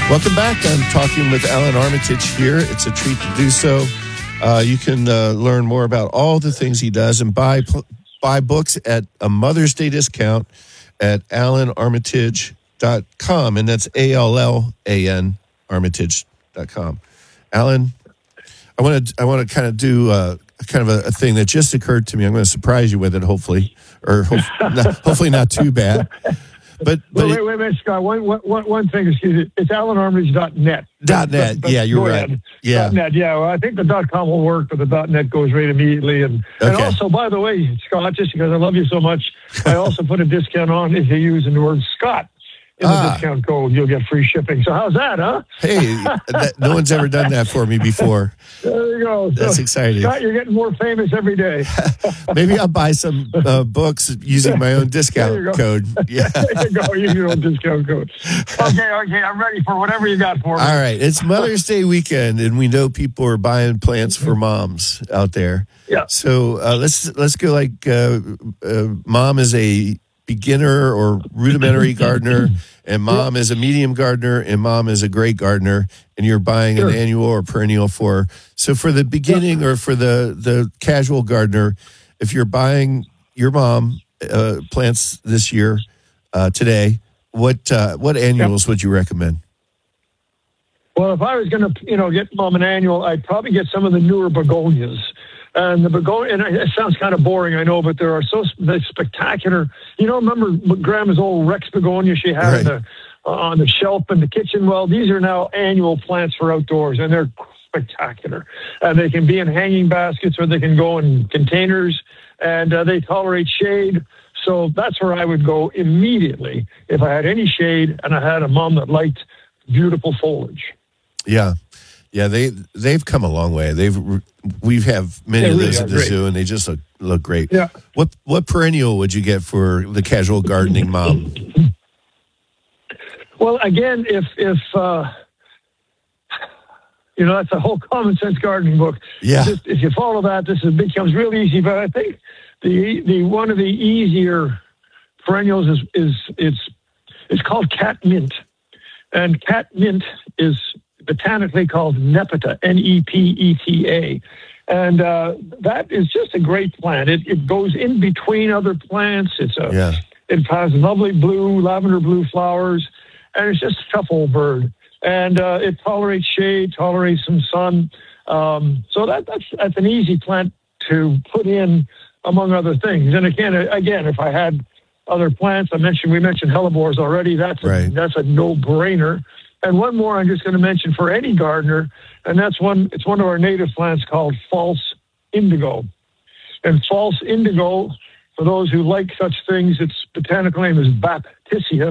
Welcome back. I'm talking with Alan Armitage here. It's a treat to do so. You can learn more about all the things he does and buy books at a Mother's Day discount at AlanArmitage.com. And that's ALLAN Armitage.com. Alan, I want to kind of do a thing that just occurred to me. I'm going to surprise you with it, hopefully, or hopefully not too bad. But wait, Scott. One thing. Excuse me. It's AlanArmitage.net. .net. Yeah, you're right. Ahead. Yeah. .net. Yeah. Well, I think the .com will work, but the .net goes right immediately. And also, by the way, Scott, just because I love you so much, I also put a discount on if you use the word Scott in the discount code. You'll get free shipping. So how's that, huh? Hey, no one's ever done that for me before. There you go. That's exciting. Scott, you're getting more famous every day. Maybe I'll buy some books using my own discount code. Yeah. There you go. Use your own discount code. Okay. I'm ready for whatever you got for me. All right. It's Mother's Day weekend, and we know people are buying plants for moms out there. Yeah. So let's go like mom is a beginner or rudimentary gardener, and mom is a medium gardener, and mom is a great gardener, and you're buying an annual or perennial for. So for the beginning or for the casual gardener, if you're buying your mom plants this year, today, what annuals would you recommend? Well, if I was going to, get mom an annual, I'd probably get some of the newer begonias. And the begonia, and it sounds kind of boring, I know, but they're spectacular. Remember Grandma's old Rex begonia she had on the shelf in the kitchen? Well, these are now annual plants for outdoors, and they're spectacular. And they can be in hanging baskets or they can go in containers, and they tolerate shade. So that's where I would go immediately if I had any shade and I had a mom that liked beautiful foliage. Yeah. Yeah, they've come a long way. We have many of those at the zoo, and they just look great. Yeah. What perennial would you get for the casual gardening mom? Well, again, if that's a whole common sense gardening book. Yeah. If you follow that, this becomes real easy. But I think the one of the easier perennials is called catmint, and catmint is botanically called Nepeta, Nepeta. And that is just a great plant. It goes in between other plants. It has lovely lavender blue flowers, and it's just a tough old bird. And it tolerates shade, tolerates some sun. So that's an easy plant to put in among other things. And again, if I had other plants, we mentioned hellebores already. That's a no-brainer. And one more I'm just going to mention for any gardener, and it's one of our native plants called false indigo. And false indigo, for those who like such things, its botanical name is Baptisia,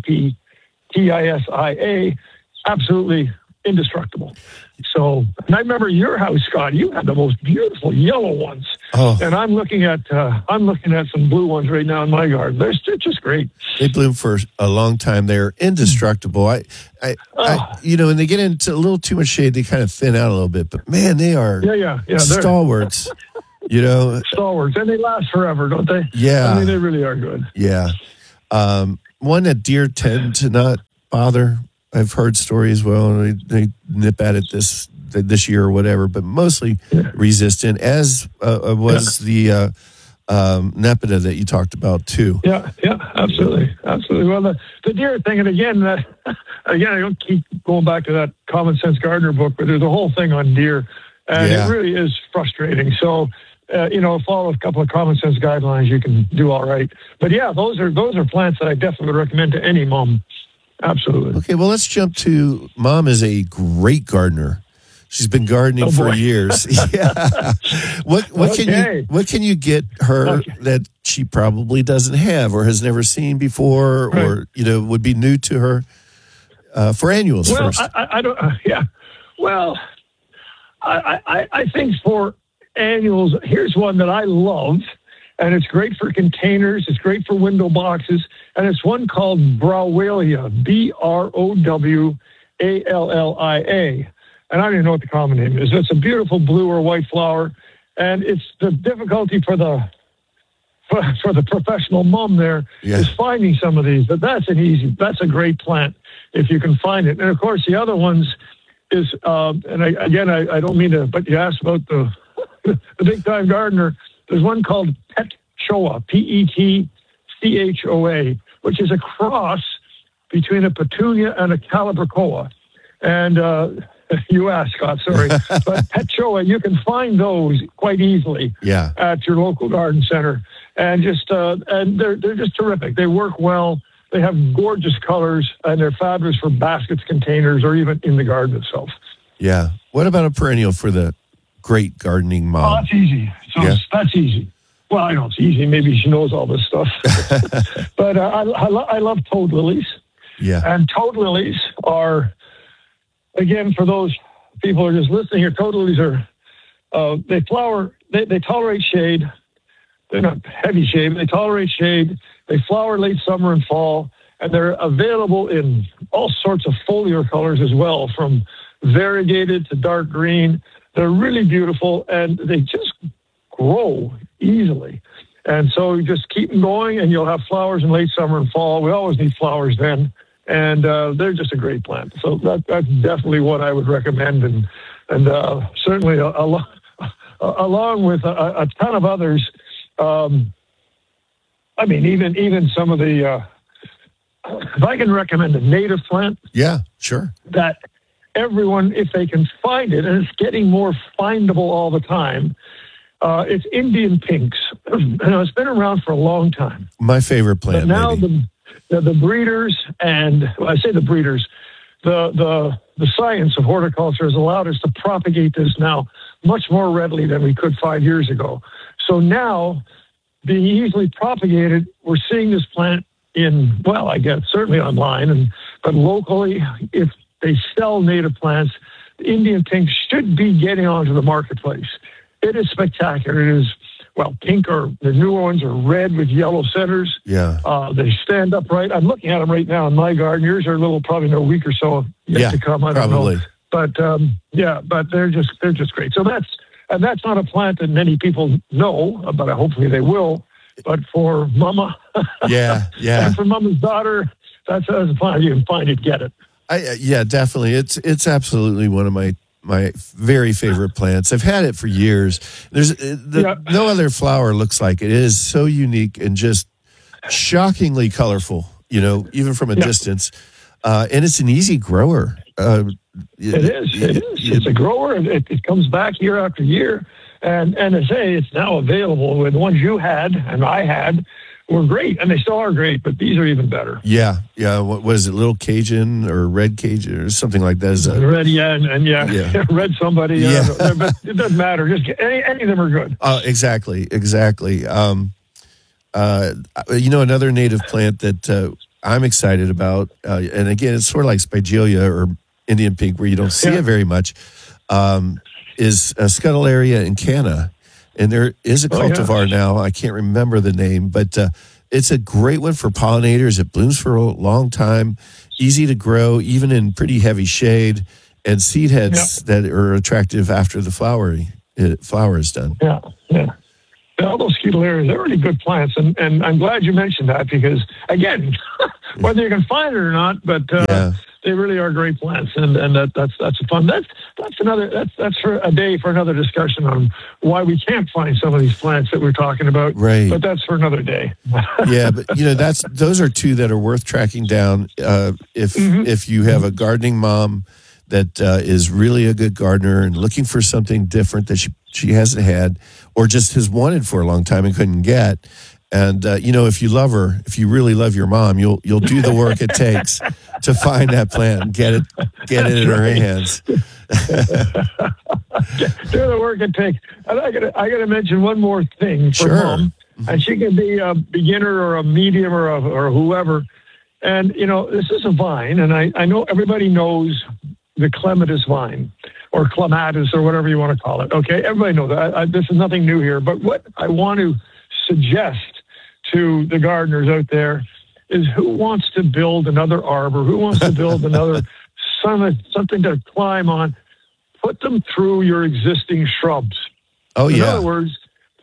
Baptisia, absolutely indestructible. So, and I remember your house, Scott. You had the most beautiful yellow ones. Oh. And I'm looking at some blue ones right now in my garden. They're just great. They bloom for a long time. They're indestructible. And they get into a little too much shade, they kind of thin out a little bit. But man, they are stalwarts. Stalwarts, and they last forever, don't they? Yeah. I mean, they really are good. Yeah. One that deer tend to not bother. I've heard stories. Well, they nip at it this year or whatever, but mostly resistant, as was the Nepeta that you talked about too. Yeah, absolutely. Well, the deer thing, and again, I don't keep going back to that Common Sense Gardener book, but there's a whole thing on deer, and it really is frustrating. So, follow a couple of common sense guidelines, you can do all right. But yeah, those are plants that I definitely would recommend to any mom. Absolutely. Okay, well, let's jump to mom is a great gardener. She's been gardening for years. Yeah. What can you get her that she probably doesn't have or has never seen before, or would be new to her for annuals first? I don't. Well, I think for annuals, here's one that I love. And it's great for containers. It's great for window boxes. And it's one called Browalia, Browallia. And I don't even know what the common name is. It's a beautiful blue or white flower. And it's the difficulty for for the professional mum there is finding some of these. But that's a great plant if you can find it. And of course, the other ones is, and I don't mean to, but you asked about the big time gardener. There's one called Pet Choa, Petchoa, which is a cross between a petunia and a calibrachoa. And you asked, Scott, sorry. But Pet Choa, you can find those quite easily at your local garden center. And and they're just terrific. They work well. They have gorgeous colors, and they're fabulous for baskets, containers, or even in the garden itself. Yeah. What about a perennial for the great gardening mom? Oh, that's easy. That's easy. Well, I know it's easy. Maybe she knows all this stuff. But I love toad lilies. Yeah. And toad lilies are, again, for those people who are just listening here, toad lilies are, they flower, they tolerate shade. They're not heavy shade. They tolerate shade. They flower late summer and fall, and they're available in all sorts of foliar colors as well, from variegated to dark green. They're really beautiful, and they just grow easily. And so you just keep them going, and you'll have flowers in late summer and fall. We always need flowers then, and they're just a great plant. So that's definitely what I would recommend, and certainly along with a ton of others. I mean, even some of the, if I can recommend a native plant. Yeah, sure. That everyone, if they can find it, and it's getting more findable all the time, it's Indian pinks. And it's been around for a long time. My favorite plant. But now the breeders, and well, I say the breeders, the science of horticulture has allowed us to propagate this now much more readily than we could 5 years ago. So now, being easily propagated, we're seeing this plant I guess certainly online, but locally, if they sell native plants, the Indian pink should be getting onto the marketplace. It is spectacular. It is, pink, or the newer ones are red with yellow centers. Yeah. They stand upright. I'm looking at them right now in my garden. Yours are probably a week or so yet to come. I don't know. But but they're just great. So that's not a plant that many people know, but hopefully they will. But for Mama, and for Mama's daughter, that's a plant. You can find it, get it. Definitely. It's absolutely one of my very favorite plants. I've had it for years. No other flower looks like it. It is so unique and just shockingly colorful. Even from a distance, and it's an easy grower. It is. It's a grower. It comes back year after year. And I say it's now available. And the ones you had and I had were great. And they still are great, but these are even better. Yeah. What is it, Little Cajun or Red Cajun or something like that? Red, Red somebody. But it doesn't matter. Just any of them are good. Exactly. Another native plant that I'm excited about, and again, it's sort of like Spigelia or Indian pink, where you don't see it very much, is Scutellaria incana. And there is a cultivar now. I can't remember the name, but it's a great one for pollinators. It blooms for a long time, easy to grow, even in pretty heavy shade, and seed heads that are attractive after the flower is done. Yeah. All those Scutellarias, they're really good plants, and I'm glad you mentioned that because, again, whether you can find it or not, but they really are great plants, and that's fun. That's for a day for another discussion on why we can't find some of these plants that we're talking about. Right. But that's for another day. But those are two that are worth tracking down if you have a gardening mom that is really a good gardener and looking for something different that she hasn't had or just has wanted for a long time and couldn't get. And, if you love her, if you really love your mom, you'll do the work it takes to find that plant and get it in her hands. Do the work it takes. And I gotta mention one more thing for Mom. And she can be a beginner or a medium or whoever. And, this is a vine, and I know everybody knows the clematis vine or clematis or whatever you want to call it. Okay, everybody knows that. This is nothing new here. But what I want to suggest to the gardeners out there is who wants to build another arbor, who wants to build another something to climb on, put them through your existing shrubs. In other words,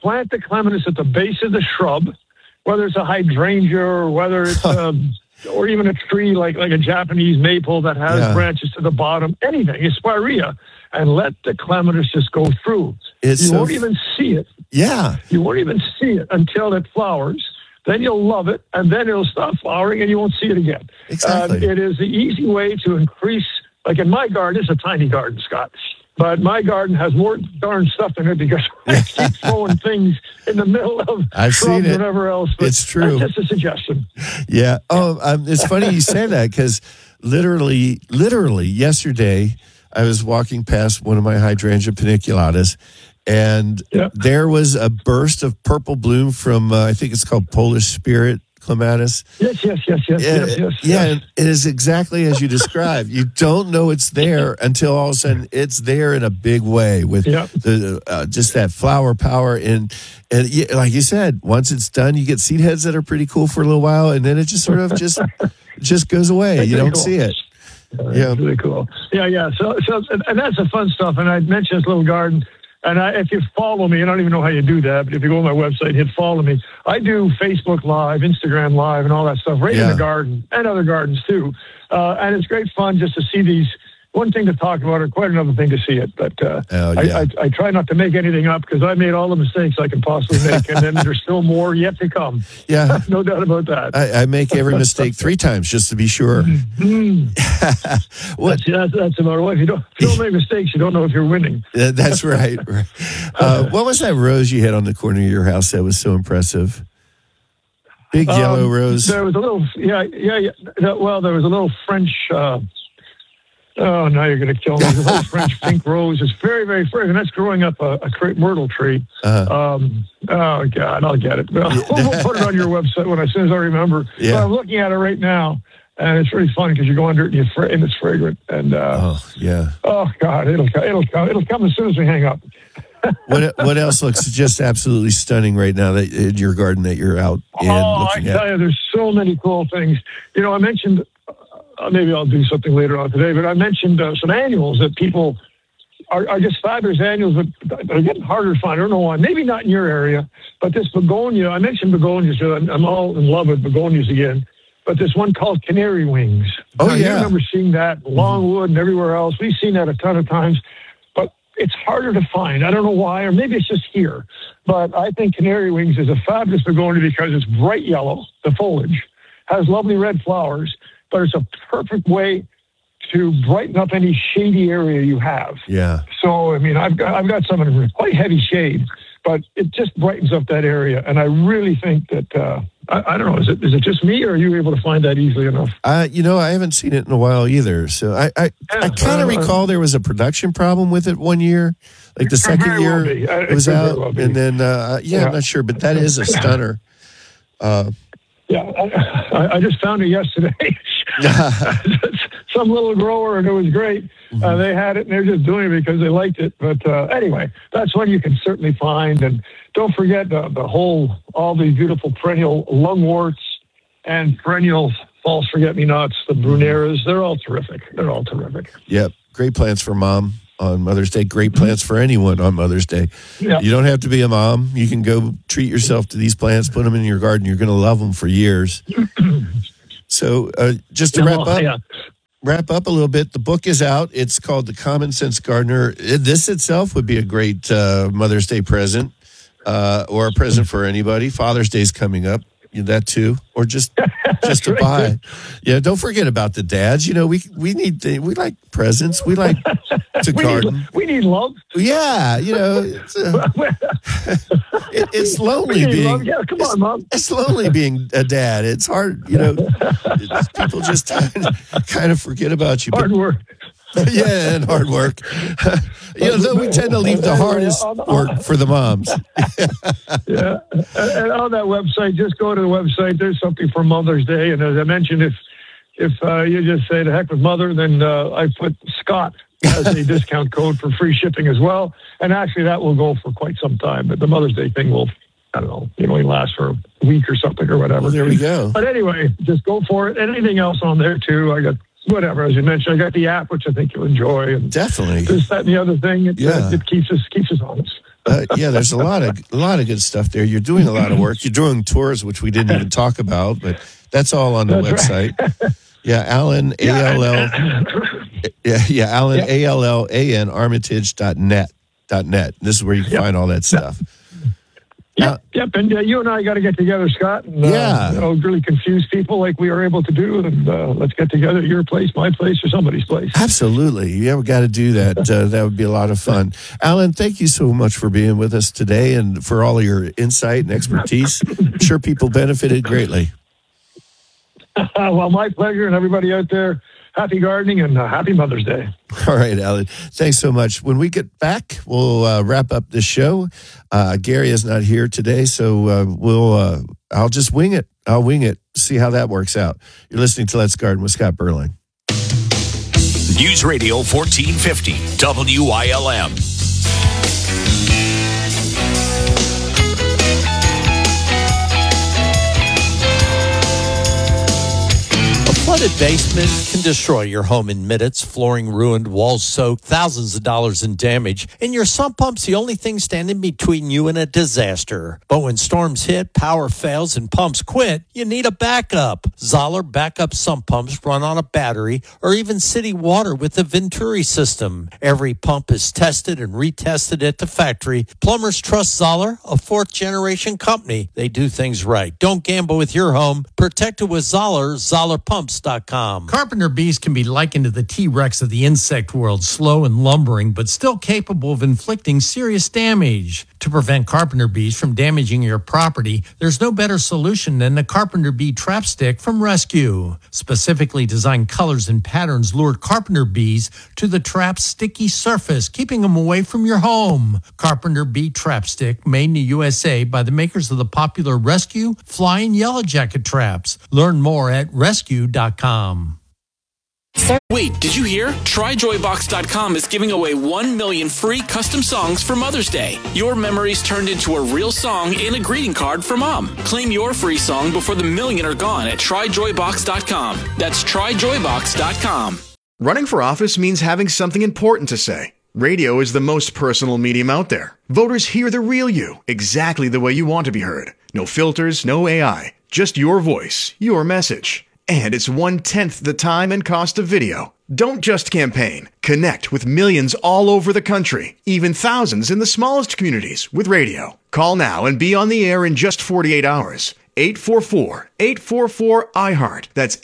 plant the clematis at the base of the shrub, whether it's a hydrangea or whether it's or even a tree like a Japanese maple that has branches to the bottom, anything, a spirea, and let the clematis just go through. You won't even see it. Yeah. You won't even see it until it flowers. Then you'll love it, and then it'll stop flowering, and you won't see it again. Exactly. It is the easy way to increase, like in my garden, it's a tiny garden, Scott, but my garden has more darn stuff in it because I keep throwing things in the middle of shrubs and whatever else. But it's true. That's just a suggestion. Yeah. Oh, it's funny you say that because literally yesterday I was walking past one of my hydrangea paniculatas, and there was a burst of purple bloom from, I think it's called Polish Spirit clematis. Yes. Yeah, and it is exactly as you described. You don't know it's there until all of a sudden it's there in a big way with the just that flower power. And like you said, once it's done, you get seed heads that are pretty cool for a little while, and then it just sort of just goes away. You don't see it. That's really cool. Yeah. So and that's the fun stuff. And I mentioned this little garden. And if you follow me, I don't even know how you do that, but if you go on my website, hit follow me. I do Facebook Live, Instagram Live, and all that stuff right in the garden and other gardens too. And it's great fun just to see these. One thing to talk about, or quite another thing to see it. But I try not to make anything up because I made all the mistakes I can possibly make, and then there's still more yet to come. Yeah, no doubt about that. I make every mistake 3 times just to be sure. That's about it. If you don't make mistakes, you don't know if you're winning. That's right. What was that rose you had on the corner of your house that was so impressive? Big yellow rose. There was a little, Well, there was a little French. Oh, now you're going to kill me. The little French pink rose is very, very fragrant. That's growing up a crepe myrtle tree. Oh, God, I'll get it. We'll put it on your website as soon as I remember. Yeah. But I'm looking at it right now, and it's really fun because you go under it and it's fragrant. And oh, God, it'll come as soon as we hang up. What else looks just absolutely stunning right now that in your garden that you're out in looking at? I tell you, there's so many cool things. I mentioned. Maybe I'll do something later on today, but I mentioned some annuals that people are just fabulous annuals, but they're getting harder to find. I don't know why. Maybe not in your area, but this begonia, I mentioned begonias, so I'm all in love with begonias again, but this one called canary wings. Oh, yeah. I remember seeing that in Longwood and everywhere else. We've seen that a ton of times, but it's harder to find. I don't know why, or maybe it's just here, but I think canary wings is a fabulous begonia because it's bright yellow, the foliage, has lovely red flowers, but it's a perfect way to brighten up any shady area you have. Yeah. So, I mean, I've got some in quite heavy shade, but it just brightens up that area. And I really think that, I don't know, is it just me, or are you able to find that easily enough? I haven't seen it in a while either. So I kind of recall there was a production problem with it one year, like the second year it was out. And then, I'm not sure, but that is a stunner. I just found it yesterday. Some little grower, and it was great. They had it, and they're just doing it because they liked it. But anyway, that's one you can certainly find. And don't forget all these beautiful perennial lungworts and perennial false forget-me-nots, the bruneras. They're all terrific. Yep, great plants for Mom on Mother's Day. Great plants for anyone on Mother's Day. Yep. You don't have to be a mom. You can go treat yourself to these plants, put them in your garden. You're going to love them for years. So just to wrap up a little bit, the book is out. It's called The Common Sense Gardener. This itself would be a great Mother's Day present or a present for anybody. Father's Day's coming up. That too, or just to buy. Yeah, don't forget about the dads. We we like presents. We like to garden. We need love. Yeah, it's lonely being. Love. Yeah, come on, Mom. It's lonely being a dad. It's hard. People just kind of forget about you. Hard work. Yeah, and hard work. Though we tend to leave the hardest work for the moms. Yeah, and on that website, just go to the website. There's something for Mother's Day, and as I mentioned, if you just say the heck with Mother, then I put Scott as a discount code for free shipping as well. And actually, that will go for quite some time. But the Mother's Day thing will, I don't know, only last for a week or something or whatever. Well, there we go. But anyway, just go for it. And anything else on there too, I got. Whatever, as you mentioned, I got the app, which I think you'll enjoy, and definitely this, that, and the other thing. It keeps us honest. Yeah, there's a lot of good stuff there. You're doing a lot of work. You're doing tours, which we didn't even talk about, but that's all on the website. Right. Yeah, Alan, A-L-L. Yeah, Alan, A-L-L-A-N, Armitage.net. This is where you can find all that stuff. Yep. And you and I got to get together, Scott. And, really confuse people like we are able to do. And let's get together at your place, my place, or somebody's place. Absolutely. You ever got to do that. That would be a lot of fun. Alan, thank you so much for being with us today and for all of your insight and expertise. I'm sure people benefited greatly. Well, my pleasure, and everybody out there, happy gardening and happy Mother's Day. All right, Alan. Thanks so much. When we get back, we'll wrap up the show. Gary is not here today, so I'll just wing it. I'll wing it. See how that works out. You're listening to Let's Garden with Scott Berling. News Radio 1450 WILM. Flooded basement can destroy your home in minutes. Flooring ruined, walls soaked, thousands of dollars in damage. And your sump pump's the only thing standing between you and a disaster. But when storms hit, power fails, and pumps quit, you need a backup. Zoller backup sump pumps run on a battery or even city water with the Venturi system. Every pump is tested and retested at the factory. Plumbers trust Zoller, a fourth-generation company. They do things right. Don't gamble with your home. Protect it with Zoller, ZollerPumps.com. Carpenter bees can be likened to the T-Rex of the insect world, slow and lumbering, but still capable of inflicting serious damage. To prevent carpenter bees from damaging your property, there's no better solution than the Carpenter Bee Trap Stick from Rescue. Specifically designed colors and patterns lure carpenter bees to the trap's sticky surface, keeping them away from your home. Carpenter Bee Trap Stick, made in the USA by the makers of the popular Rescue, Fly, and Yellow Jacket traps. Learn more at rescue.com. Wait, did you hear? TryJoyBox.com is giving away 1 million free custom songs for Mother's Day. Your memories turned into a real song and a greeting card for Mom. Claim your free song before the million are gone at TryJoyBox.com. That's TryJoyBox.com. Running for office means having something important to say. Radio is the most personal medium out there. Voters hear the real you, exactly the way you want to be heard. No filters, no AI. Just your voice, your message. And it's 1/10 the time and cost of video. Don't just campaign. Connect with millions all over the country, even thousands in the smallest communities with radio. Call now and be on the air in just 48 hours. 844-844-iHeart. That's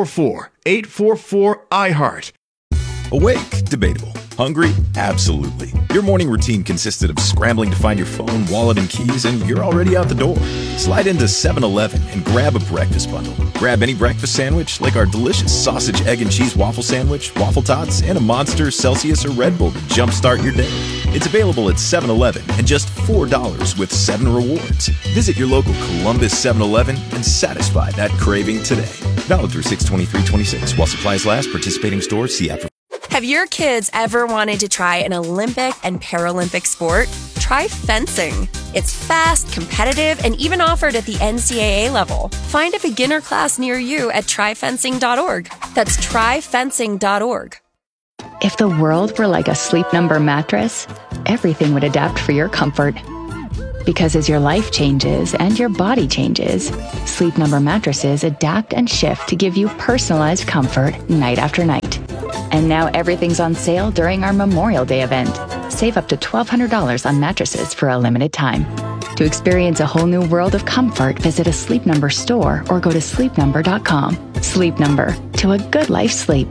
844-844-iHeart. Awake? Debatable. Hungry? Absolutely. Your morning routine consisted of scrambling to find your phone, wallet, and keys, and you're already out the door. Slide into 7-Eleven and grab a breakfast bundle. Grab any breakfast sandwich, like our delicious sausage, egg, and cheese waffle sandwich, waffle tots, and a Monster, Celsius, or Red Bull to jumpstart your day. It's available at 7-Eleven and just $4 with 7 rewards. Visit your local Columbus 7-Eleven and satisfy that craving today. Valid through 6/23/26 while supplies last. Participating stores. See app. Have your kids ever wanted to try an Olympic and Paralympic sport? Try fencing. It's fast, competitive, and even offered at the NCAA level. Find a beginner class near you at tryfencing.org. That's tryfencing.org. If the world were like a Sleep Number mattress, everything would adapt for your comfort. Because as your life changes and your body changes, Sleep Number mattresses adapt and shift to give you personalized comfort night after night. And now everything's on sale during our Memorial Day event. Save up to $1,200 on mattresses for a limited time. To experience a whole new world of comfort, visit a Sleep Number store or go to sleepnumber.com. Sleep Number, to a good life sleep.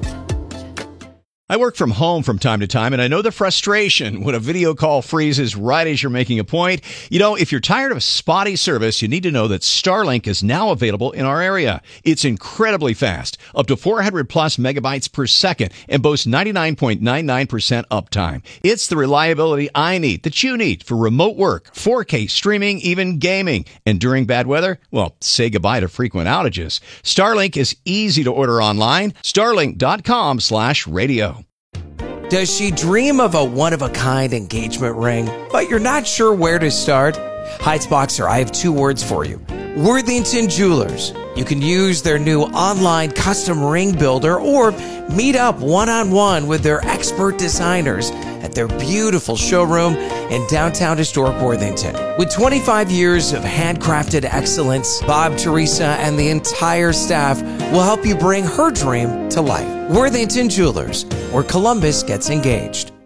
I work from home from time to time, and I know the frustration when a video call freezes right as you're making a point. You know, if you're tired of spotty service, you need to know that Starlink is now available in our area. It's incredibly fast, up to 400 plus megabytes per second, and boasts 99.99% uptime. It's the reliability I need, that you need, for remote work, 4K streaming, even gaming. And during bad weather, well, say goodbye to frequent outages. Starlink is easy to order online. Starlink.com/radio. Does she dream of a one-of-a-kind engagement ring, but you're not sure where to start? Heights Boxer, I have 2 words for you. Worthington Jewelers. You can use their new online custom ring builder or meet up one-on-one with their expert designers at their beautiful showroom in downtown historic Worthington. With 25 years of handcrafted excellence, Bob, Teresa, and the entire staff will help you bring her dream to life. Worthington Jewelers, where Columbus gets engaged.